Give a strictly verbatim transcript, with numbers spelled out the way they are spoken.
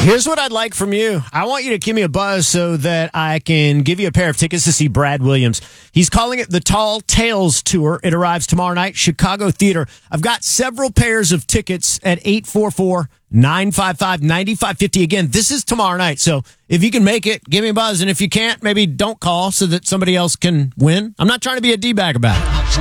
Here's what I'd like from you. I want you to give me a buzz so that I can give you a pair of tickets to see Brad Williams. He's calling it the Tall Tales Tour. It arrives tomorrow night, Chicago Theater. I've got several pairs of tickets at eight four four, nine five five, nine five five zero. Again, this is tomorrow night. So if you can make it, give me a buzz. And if you can't, maybe don't call so that somebody else can win. I'm not trying to be a D-bag about it.